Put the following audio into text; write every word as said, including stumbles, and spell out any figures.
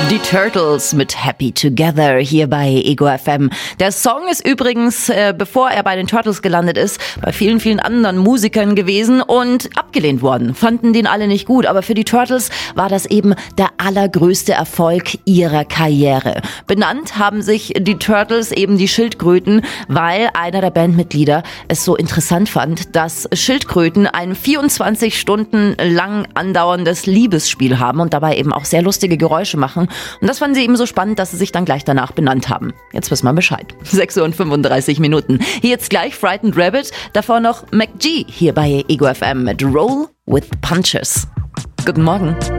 Die Turtles mit Happy Together hier bei Ego F M. Der Song ist übrigens, äh, bevor er bei den Turtles gelandet ist, bei vielen, vielen anderen Musikern gewesen und abgelehnt worden. Fanden den alle nicht gut, aber für die Turtles war das eben der allergrößte Erfolg ihrer Karriere. Benannt haben sich die Turtles eben die Schildkröten, weil einer der Bandmitglieder es so interessant fand, dass Schildkröten ein vierundzwanzig Stunden lang andauerndes Liebesspiel haben und dabei eben auch sehr lustige Geräusche machen. Und das fanden sie eben so spannend, dass sie sich dann gleich danach benannt haben. Jetzt wissen wir Bescheid. sechs Uhr und fünfunddreißig Minuten. Hier jetzt gleich Frightened Rabbit, davor noch McG hier bei Ego F M mit Roll with Punches. Guten Morgen.